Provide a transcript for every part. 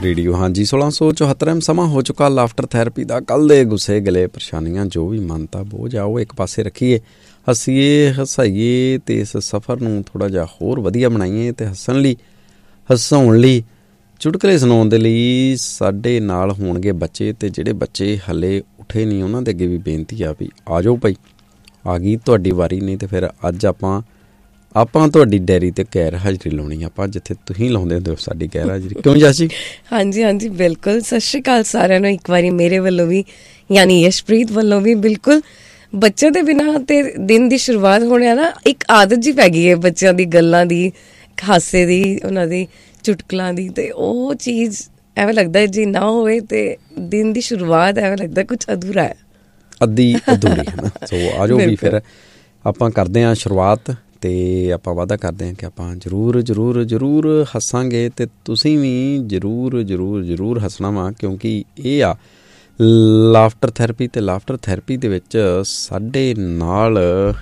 Radio. ਹਾਂਜੀ 1674 ਸਮਾਂ ਹੋ ਚੁੱਕਾ ਲਾਫਟਰ ਥੈਰੇਪੀ ਦਾ। ਕੱਲ੍ਹ ਦੇ ਗੁੱਸੇ ਗਲੇ ਪਰੇਸ਼ਾਨੀਆਂ ਜੋ ਵੀ ਮਨਤਾ ਬੋਝ ਆ ਉਹ ਇੱਕ ਪਾਸੇ ਰੱਖੀਏ, ਹੱਸੀਏ ਹਸਾਈਏ ਅਤੇ ਇਸ ਸਫ਼ਰ ਨੂੰ ਥੋੜ੍ਹਾ ਜਿਹਾ ਹੋਰ ਵਧੀਆ ਬਣਾਈਏ। ਅਤੇ ਹਸਾਉਣ ਲਈ ਚੁਟਕਲੇ ਸੁਣਾਉਣ ਦੇ ਲਈ ਸਾਡੇ ਨਾਲ ਹੋਣਗੇ ਬੱਚੇ। ਅਤੇ ਜਿਹੜੇ ਬੱਚੇ ਹਾਲੇ ਉੱਠੇ ਨਹੀਂ ਉਹਨਾਂ ਦੇ ਅੱਗੇ ਵੀ ਬੇਨਤੀ ਆ ਵੀ ਆ ਜਾਓ ਭਾਈ, ਆ ਗਈ ਤੁਹਾਡੀ ਵਾਰੀ। ਨਹੀਂ ਅਤੇ ਫਿਰ ਅੱਜ ਆਪਾਂ ਤੁਹਾਡੀ ਡੈਰੀ 'ਤੇ ਗੈਰ ਹਾਜ਼ਰੀ ਲਾਉਣੀ ਆਪਾਂ, ਜਿੱਥੇ ਤੁਸੀਂ ਲਾਉਂਦੇ ਹੁੰਦੇ ਹੋ ਸਾਡੀ ਗੈਰ ਹਾਜ਼ਰੀ। ਕਿਉਂ ਜਾਸੀ? ਹਾਂਜੀ ਹਾਂਜੀ ਬਿਲਕੁਲ। ਸਤਿ ਸ਼੍ਰੀ ਅਕਾਲ ਸਾਰਿਆਂ ਨੂੰ ਇੱਕ ਵਾਰੀ ਮੇਰੇ ਵੱਲੋਂ ਵੀ, ਯਾਨੀ ਯਸ਼ਪ੍ਰੀਤ ਵੱਲੋਂ ਵੀ। ਬਿਲਕੁਲ ਬੱਚਿਆਂ ਦੇ ਬਿਨਾਂ ਤੇ ਦਿਨ ਦੀ ਸ਼ੁਰੂਆਤ ਹੋਣੀ ਨਾ ਇੱਕ ਆਦਤ ਜਿਹੀ ਪੈ ਗਈ ਹੈ ਬੱਚਿਆਂ ਦੀ ਗੱਲਾਂ ਦੀ, ਹਾਸੇ ਦੀ, ਉਹਨਾਂ ਦੀ ਚੁਟਕਲਾਂ ਦੀ। ਅਤੇ ਉਹ ਚੀਜ਼ ਐਵੇਂ ਲੱਗਦਾ ਜੇ ਨਾ ਹੋਵੇ ਤਾਂ ਦਿਨ ਦੀ ਸ਼ੁਰੂਆਤ ਐਵੇਂ ਲੱਗਦਾ ਕੁਛ ਅਧੂਰਾ ਹੈ, ਅੱਧੀ ਅਧੂਰੀ ਹੈ ਨਾ। ਸੋ ਆ ਜਾਓ ਵੀ ਫਿਰ ਆਪਾਂ ਕਰਦੇ ਹਾਂ ਸ਼ੁਰੂਆਤ। ਅਤੇ ਆਪਾਂ ਵਾਅਦਾ ਕਰਦੇ ਹਾਂ ਕਿ ਆਪਾਂ ਜ਼ਰੂਰ ਹੱਸਾਂਗੇ ਅਤੇ ਤੁਸੀਂ ਵੀ ਜ਼ਰੂਰ ਹੱਸਣਾ ਵਾ, ਕਿਉਂਕਿ ਇਹ ਆ ਲਾਫਟਰ ਥੈਰੇਪੀ। ਅਤੇ ਲਾਫਟਰ ਥੈਰੇਪੀ ਦੇ ਵਿੱਚ ਸਾਡੇ ਨਾਲ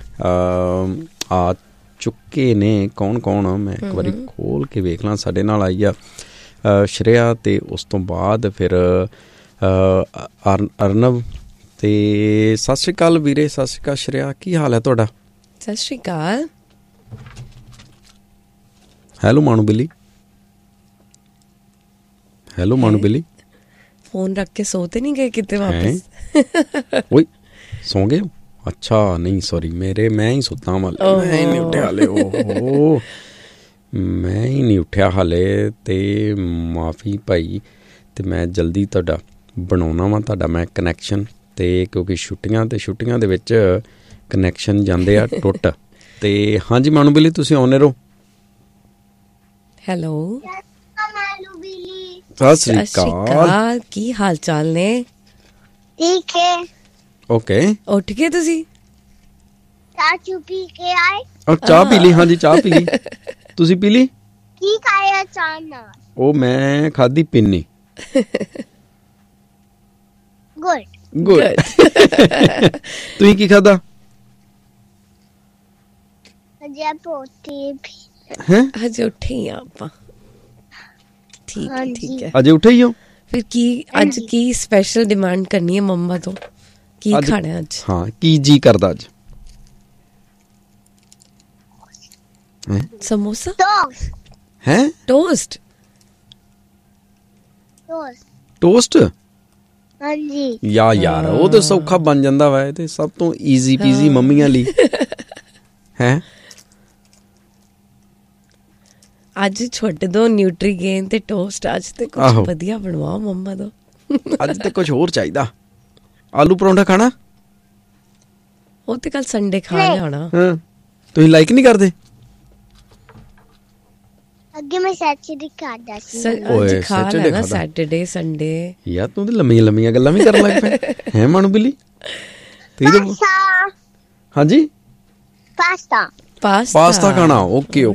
ਆ ਚੁੱਕੇ ਨੇ ਕੌਣ। ਮੈਂ ਇੱਕ ਵਾਰੀ ਖੋਲ੍ਹ ਕੇ ਵੇਖ ਲਾਂ। ਸਾਡੇ ਨਾਲ ਆਈ ਆ ਸ਼੍ਰੇਆ, ਅਤੇ ਉਸ ਤੋਂ ਬਾਅਦ ਫਿਰ ਅਰਨਵ। ਅਤੇ ਸਤਿ ਸ਼੍ਰੀ ਅਕਾਲ ਵੀਰੇ। ਸਤਿ ਸ਼੍ਰੀ ਅਕਾਲ ਸ਼੍ਰੇਆ, ਕੀ ਹਾਲ ਹੈ ਤੁਹਾਡਾ? ਸਤਿ ਸ਼੍ਰੀ ਅਕਾਲ। ਹੈਲੋ ਮਾਣੂ ਬਿੱਲੀ। ਹੈਲੋ ਮਾਣੂ ਬਿੱਲੀ। ਫੋਨ ਰੱਖ ਕੇ ਸੋ ਤੇ ਨਹੀਂ ਗਏ ਕਿਤੇ ਵਾਪਸ? ਓਏ ਸੌਂ ਗਏ? ਅੱਛਾ ਨਹੀਂ ਸੌਰੀ, ਮੈਂ ਹੀ ਸੁੱਤਾ ਮੈਂ ਹੀ ਨਹੀਂ ਉੱਠਿਆ ਹਾਲੇ। ਓਹੋ ਮੈਂ ਹੀ ਨਹੀਂ ਉੱਠਿਆ ਹਾਲੇ, ਅਤੇ ਮਾਫੀ ਭਾਈ। ਅਤੇ ਮੈਂ ਜਲਦੀ ਤੁਹਾਡਾ ਬਣਾਉਣਾ ਵਾ ਤੁਹਾਡਾ ਮੈਂ ਕਨੈਕਸ਼ਨ। ਅਤੇ ਕਿਉਂਕਿ ਛੁੱਟੀਆਂ ਦੇ ਵਿੱਚ ਕਨੈਕਸ਼ਨ ਜਾਂਦੇ ਆ ਟੁੱਟ। ਅਤੇ ਹਾਂਜੀ ਮਾਣੂ ਬਿੱਲੀ ਤੁਸੀਂ ਆਉਂਦੇ ਰਹੋ। ਹੈਲੋ ਸਤਿ ਸ਼੍ਰੀ ਅਕਾਲ, ਕੀ ਹਾਲ ਚਾਲ ਨੇ? ਠੀਕ ਹੈ। ਓਕੇ ਉੱਠ ਗਏ ਤੁਸੀਂ? ਚਾਚੂ ਪੀ ਕੇ ਆਏ? ਚਾਹ ਪੀ ਲਈ? ਹਾਂਜੀ ਚਾਹ ਪੀ ਲਈ। ਤੁਸੀਂ ਪੀ ਲਈ? ਕੀ ਖਾਇਆ ਚਾਹ ਨਾਲ? ਉਹ ਮੈਂ ਖਾਧੀ ਪਿੰਨੀ। ਗੁੱਡ। ਤੁਸੀਂ ਕੀ ਖਾਧਾ? ਹਜੇ ਉੱਠੇ ਹੀ ਆ ਆਪਾਂ। ਠੀਕ ਹੈ। ਅਜੇ ਉੱਠੇ ਹੀ ਹੋ? ਫਿਰ ਕੀ ਅੱਜ ਕੀ ਸਪੈਸ਼ਲ ਡਿਮਾਂਡ ਕਰਨੀ ਹੈ ਮੰਮਾ ਤੋਂ? ਕੀ ਖਾਣਾ ਅੱਜ? ਹਾਂ ਕੀ ਜੀ ਕਰਦਾ ਅੱਜ? ਸਮੋਸਾ ਹੈ? ਟੋਸਟ? ਹਾਂਜੀ ਯਾਰ ਉਹ ਤਾਂ ਸੌਖਾ ਬਣ ਜਾਂਦਾ ਵਾ। ਤੇ ਸਭ ਤੋਂ ਈਜ਼ੀ ਪੀਜ਼ੀ ਮੰਮੀਆਂ ਲਈ ਹੈ। ਅੱਜ ਛੱਡ ਦੋ ਨਿਊਟਰੀਗੇਨ ਤੇ ਟੋਸਟ, ਅੱਜ ਤੇ ਕੁਝ ਵਧੀਆ ਬਣਵਾਓ ਮੰਮਾ ਤੋਂ। ਅੱਜ ਤੇ ਕੁਝ ਹੋਰ ਚਾਹੀਦਾ। ਆਲੂ ਪਰੌਂਠਾ ਖਾਣਾ? ਉਹ ਤੇ ਕੱਲ ਸੰਡੇ ਖਾ ਲਿਆਉਣਾ। ਹਾਂ ਤੁਸੀਂ ਲਾਈਕ ਨਹੀਂ ਕਰਦੇ? ਅੱਗੇ ਮੈਂ ਸੈਟਰਡੇ ਖਾਦਾ ਸੀ। ਅੱਜ ਖਾ ਲੈਣਾ ਸੈਟਰਡੇ ਸੰਡੇ। ਯਾਰ ਤੂੰ ਤੇ ਲੰਮੀਆਂ ਗੱਲਾਂ ਵੀ ਕਰਨ ਲੱਗ ਪਏ ਹੈ ਮਾਣੂ ਬਿੱਲੀ। ਹਾਂਜੀ ਪਾਸਤਾ ਖਾਣਾ? Okay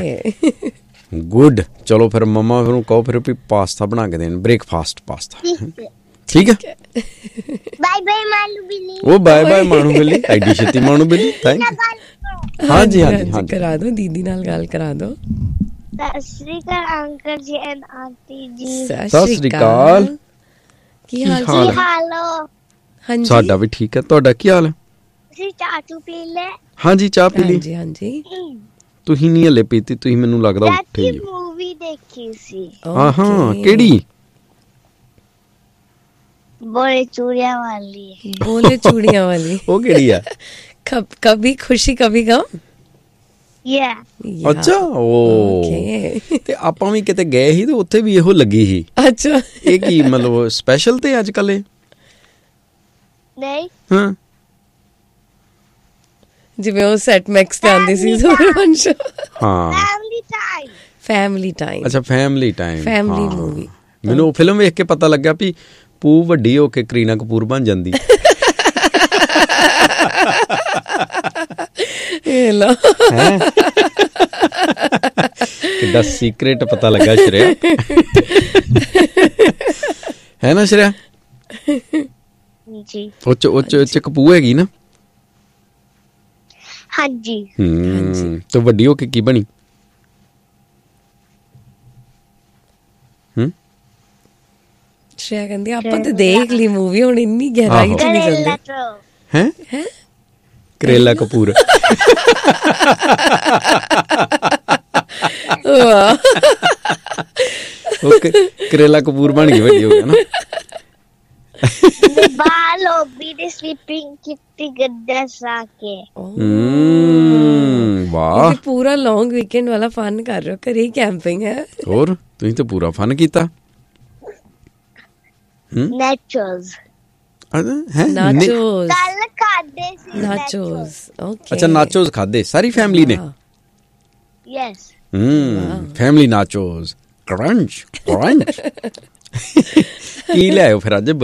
good. ਚਲੋ ਫਿਰ ਮੰਮਾ ਨੂੰ ਕਹੋ ਫਿਰ ਵੀ ਪਾਸਤਾ ਬਣਾ ਕੇ ਦੇਣ, ਬ੍ਰੇਕਫਾਸਟ ਪਾਸਤਾ। ਠੀਕ ਹੈ। ਬਾਏ ਮਾਣੂ ਬਿੱਲੀ। ਉਹ ਬਾਏ ਮਾਣੂ ਬਿੱਲੀ। ਐਡੀ ਛੇਤੀ ਮਾਣੂ ਬਿੱਲੀ? ਹਾਂਜੀ ਕਰਾ ਦੋ, ਦੀਦੀ ਨਾਲ ਗੱਲ ਕਰਾ ਦੋ। ਸਤਿ ਸ਼੍ਰੀ ਅਕਾਲ ਅੰਕਲ ਜੀ ਐਂਡ ਆਂਟੀ ਜੀ। ਸਤਿ ਸ਼੍ਰੀ ਅਕਾਲ। ਕੀ ਹਾਲ? ਹਾਂਜੀ ਸਾਡਾ ਵੀ ਠੀਕ ਹੈ। ਤੁਹਾਡਾ ਕੀ ਹਾਲ ਹੈ? ਤੁਸੀਂ ਚਾਹ ਪੀ ਲੈ? ਹਾਂਜੀ ਚਾਹ ਪੀ ਲਈ। ਹਾਂਜੀ ਤੁਸੀਂ ਨਹੀਂ ਹਲੇ ਪੀਤੀ? ਤੁਸੀਂ ਮੈਨੂੰ ਲੱਗਦਾ ਉੱਠੇ ਹੀ ਹੋ। ਮੂਵੀ ਦੇਖੀ ਸੀ। ਹਾਂ ਕਿਹੜੀ? ਬੋਲੇ ਚੂੜੀਆਂ ਵਾਲੀ। ਉਹ ਕਿਹੜੀ ਆ? ਕਭੀ ਖੁਸ਼ੀ ਕਭੀ ਗਮ। ਅੱਛਾ ਤੇ ਆਪਾਂ ਵੀ ਕਿਤੇ ਗਏ ਸੀ ਤੇ ਉੱਥੇ ਵੀ ਇਹੋ ਲੱਗੀ ਸੀ। ਅੱਛਾ ਇਹ ਕੀ ਮਤਲਬ ਸਪੈਸ਼ਲ ਤੇ ਅੱਜ ਕੱਲ ਇਹ? ਨਹੀਂ ਹਾਂ ਜਿਵੇਂ ਉਹ ਸੈਟ ਮੈਕਸ ਤੇ ਆਉਂਦੀ ਸੀ ਸੂਰਯਵੰਸ਼। ਹਾਂ ਫੈਮਿਲੀ ਟਾਈਮ। ਅੱਛਾ ਫੈਮਿਲੀ ਮੂਵੀ। ਮੈਨੂੰ ਉਹ ਫਿਲਮ ਵੇਖ ਕੇ ਪਤਾ ਲੱਗਾ ਵੀ ਪੂ ਵੱਡੀ ਹੋ ਕੇ ਕਰੀਨਾ ਕਪੂਰ ਬਣ ਜਾਂਦੀ। ਕਿੱਡਾ ਸੀਕ੍ਰੇਟ ਪਤਾ ਲੱਗਾ ਸ਼੍ਰੇਆ, ਹੈ ਨਾ ਸ਼੍ਰੇਆ? ਉਹ ਚ ਕਪੂਰ ਹੈਗੀ ਨਾ? ਹਾਂਜੀ ਤੇ ਵੱਡੀ ਹੋ ਕੇ ਕੀ ਬਣੀ? ਸ਼੍ਰੇਆ ਕਹਿੰਦੀ ਆਪਾਂ ਤੇ ਦੇਖ ਲਈ ਮੂਵੀ, ਹੁਣ ਇੰਨੀ ਗਹਿਰਾਈ ਚ ਨਹੀਂ Karela ਜਾਂਦੇ। throw. ਹੈ ਕਰੇਲਾ ਕਪੂਰ। ਓਕੇ, ਕਰੇਲਾ ਕਪੂਰ ਬਣ ਗਈ, ਵੱਡੀ ਹੋ ਗਿਆ ਨਾ। Balo bidi sleeping kitty gadda sake. ਵਾਹ, ਪੂਰਾ ਲੌਂਗ ਵੀਕਐਂਡ ਵਾਲਾ ਫਨ ਕਰ ਰਹੇ ਹੋ, ਘਰੇ ਕੈਂਪਿੰਗ ਹੈ। ਹੋਰ ਤੁਸੀਂ ਤਾਂ ਪੂਰਾ ਫਨ ਕੀਤਾ। Nachos. ਹੈ nachos, Kal khade si nachos, okay. ਅੱਛਾ, ਨਾਚੋਸ ਖਾਦੇ ਸਾਰੀ ਫੈਮਿਲੀ ਨੇ। Yes. Family nachos, crunch crunch. ਕੀ ਲਿਆਇਓ ਫਿਰ ਅੱਜ?